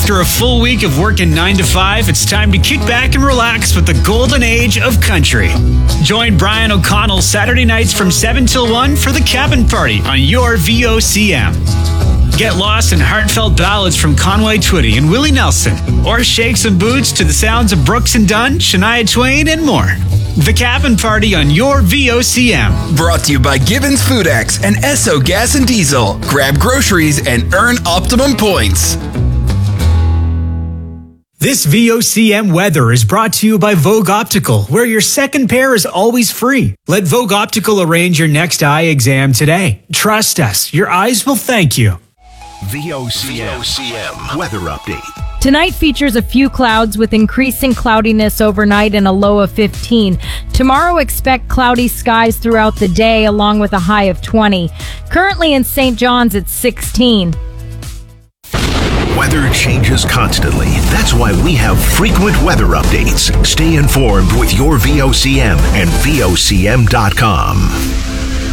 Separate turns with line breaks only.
After a full week of working 9 to 5, it's time to kick back and relax with the golden age of country. Join Brian O'Connell Saturday nights from 7 till 1 for the Cabin Party on your VOCM. Get lost in heartfelt ballads from Conway Twitty and Willie Nelson, or shake some boots to the sounds of Brooks and Dunn, Shania Twain, and more. The Cabin Party on your VOCM.
Brought to you by Gibbons Food X and Esso Gas and Diesel. Grab groceries and earn optimum points.
This VOCM weather is brought to you by Vogue Optical, where your second pair is always free. Let Vogue Optical arrange your next eye exam today. Trust us, your eyes will thank you.
VOCM weather update.
Tonight features a few clouds with increasing cloudiness overnight and a low of 15. Tomorrow, expect cloudy skies throughout the day along with a high of 20. Currently in St. John's, it's 16.
Weather changes constantly. That's why we have frequent weather updates. Stay informed with your VOCM and VOCM.com.